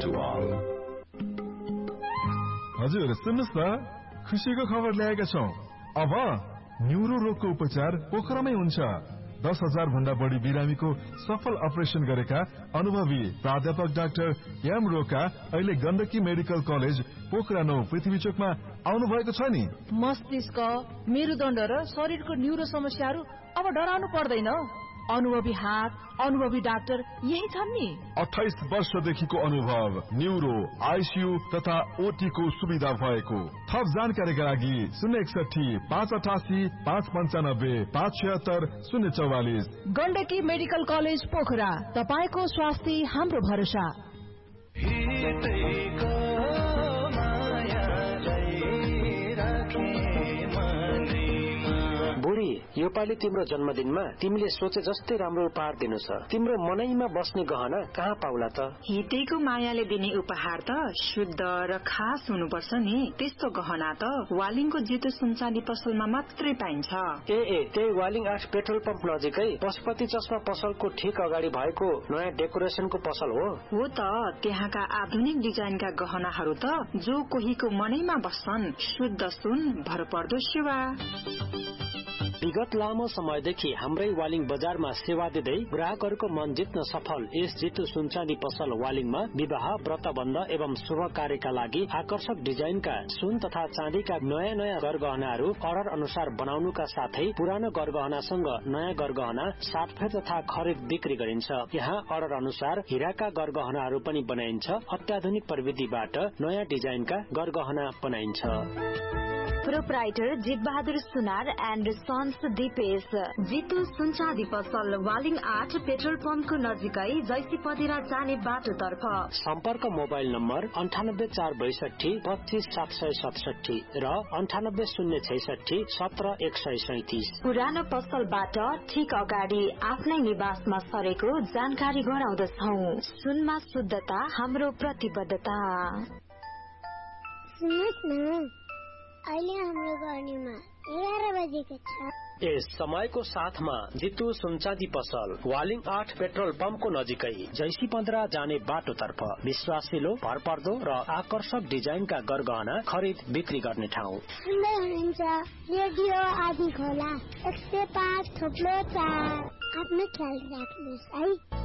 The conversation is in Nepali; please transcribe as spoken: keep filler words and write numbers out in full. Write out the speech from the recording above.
to all. हजुर सुन्नुस् न, खुसीको खबर ल्याएका छौं। अब न्युरो रोगको उपचार पोखरामै हुन्छ। दस हजार भन्दा बढी बिरामीको सफल अपरेसन गरेका अनुभवी प्राध्यापक डाक्टर एम रोका अहिले गण्डकी मेडिकल कलेज पोखरा नौ पृथ्वी चोकमा आउनु भएको छ नि। मस्तिष्क, मेरुदण्ड र शरीरको न्युरो समस्याहरू अब डराउनु पर्दैन। अनुभवी हात, अनुभवी डाक्टर यही छन् नि। अठाइस वर्षदेखिको अनुभव, न्युरो, आइसियू तथा ओटी को सुविधा भएको। थप जानकारीका लागि शून्य एकसठी पाँच अठासी पाँच पञ्चानब्बे पाँच छिहत्तर शून्य चौवालिस। गण्डकी मेडिकल कलेज पोखरा, तपाईको स्वास्थ्य हाम्रो भरोसा। बुढी, यो पालि तिम्रो जन्मदिनमा तिमीले सोचे जस्तै राम्रो उपहार दिनु छ। तिम्रो मनैमा बस्ने गहना कहाँ पाउला त? हितेको मायाले दिने उपहार त शुद्ध र खास हुनुपर्छ नि। त्यस्तो गहना त वालिङको जितु सुनचाँदी पसलमा मात्रै पाइन्छ। ए ए त्यही वालिङ आठ पेट्रोल पम्प नजिकै पशुपति चस्मा पसलको ठिक अगाडि भएको नयाँ डेकोरेसनको पसल हो। हो त, त्यहाँका आधुनिक डिजाइनका गहनाहरू त जो कोहीको मनैमा बस्छन्। शुद्ध सुन, भरपर्दो सेवा। विगत लामो समयदेखि हाम्रै वालिङ बजारमा सेवा दिँदै ग्राहकहरूको मन जित्न सफल यस जितु सुनचाँदी पसल वालिङमा विवाह, व्रतबन्ध एवं शुभ कार्यका लागि आकर्षक डिजाइनका सुन तथा चाँदीका नयाँ नयाँ गरगहनाहरू अर्डर अनुसार बनाउनुका साथै पुरानो गरगहनासँग नयाँ गरगहना साटफेर तथा खरिद बिक्री गरिन्छ। यहाँ अर्डर अनुसार हीराका गरगहनाहरू पनि बनाइन्छ। अत्याधुनिक प्रविधिबाट नयाँ डिजाइनका गरगहना बनाइन्छ। प्रोप्राइटर जित बहादुर सुनार एन्ड सन्स दिपेश, जितु सुनचाँदी पसल, वालिङ आठ पेट्रोल पम्पको नजिकै जैसी पदेरा जाने बाटोतर्फ। सम्पर्क मोबाइल नम्बर अन्ठानब्बे चार बैसठी पच्चीस सात सय सतसठी र अन्ठानब्बे शून्य छैसठी सत्र एक सय सैतिस। पुरानो पसलबाट ठिक अगाडि आफ्नै निवासमा सरेको जानकारी गराउँदछौ। सुनमा शुद्धता हाम्रो प्रतिबद्धता। सुन्नुहोस् न, अहिले हाम्रो गर्नीमा एघार बजेको छ। यस समयको साथमा जितु सुनचाँदी पसल, वालिङ आठ पेट्रोल पम्पको नजिकै जैसी पन्द्रा जाने बाटोतर्फ विश्वासिलो, भरपर्दो र आकर्षक डिजाइनका गरगहना खरिद बिक्री गर्ने ठाउँ। सुन्दै हुनुहुन्छ रेडियो आदि खोला एक सय पाँच थोप्लो चार। आफ्नो ख्याल राख्नुहोस् है।